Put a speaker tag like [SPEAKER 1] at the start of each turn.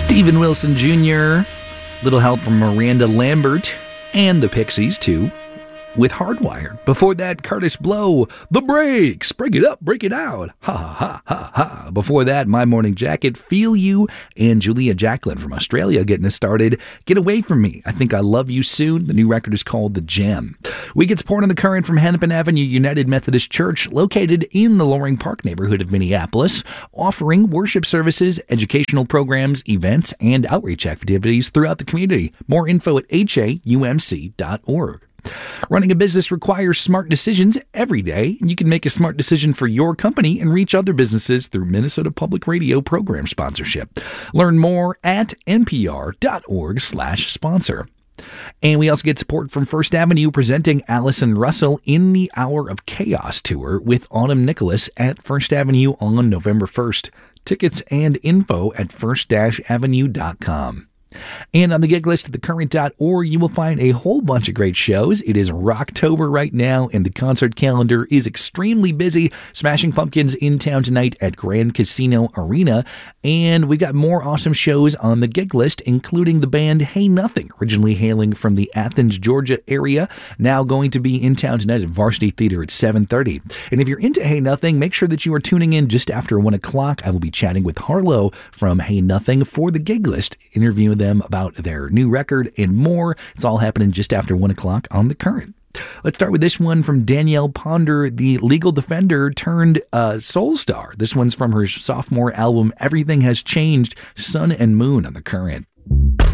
[SPEAKER 1] Steven Wilson Jr., little help from Miranda Lambert, and the Pixies, too, with Hardwired. Before that, Curtis Blow, The Breaks, Break It Up, Break It Out, ha ha ha ha ha. Before that, My Morning Jacket, Feel You, and Julia Jacqueline from Australia getting us started, Get Away From Me, I Think I Love You Soon. The new record is called The Gem. We get support on the current from Hennepin Avenue United Methodist Church, located in the Loring Park neighborhood of Minneapolis, offering worship services, educational programs, events, and outreach activities throughout the community. More info at haumc.org. Running a business requires smart decisions every day, and you can make a smart decision for your company and reach other businesses through Minnesota Public Radio program sponsorship. Learn more at npr.org/sponsor. And we also get support from First Avenue presenting Allison Russell in the Hour of Chaos tour with Autumn Nicholas at First Avenue on November 1st. Tickets and info at first-avenue.com. And on the gig list at thecurrent.org, you will find a whole bunch of great shows. It is Rocktober right now, and the concert calendar is extremely busy. Smashing Pumpkins in town tonight at Grand Casino Arena. And we got more awesome shows on the gig list, including the band Hey Nothing, originally hailing from the Athens, Georgia area, now going to be in town tonight at Varsity Theater at 7:30. And if you're into Hey Nothing, make sure that you are tuning in just after 1 o'clock. I will be chatting with Harlow from Hey Nothing for the gig list, interviewing them about their new record and more. It's all happening just after 1 o'clock on The Current. Let's start with this one from Danielle Ponder, the legal defender turned soul star. This one's from her sophomore album, Everything Has Changed, Sun and Moon on The Current.